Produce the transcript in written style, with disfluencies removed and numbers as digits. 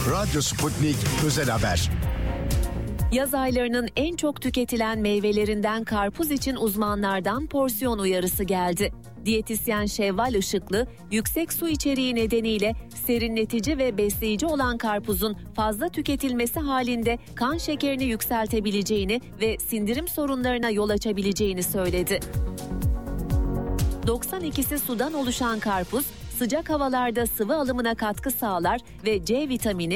Radyo Sputnik Özel Haber. Yaz aylarının en çok tüketilen meyvelerinden karpuz için uzmanlardan porsiyon uyarısı geldi. Diyetisyen Şevval Işıklı, yüksek su içeriği nedeniyle serinletici ve besleyici olan karpuzun fazla tüketilmesi halinde kan şekerini yükseltebileceğini ve sindirim sorunlarına yol açabileceğini söyledi. 92'si sudan oluşan karpuz, sıcak havalarda sıvı alımına katkı sağlar ve C vitamini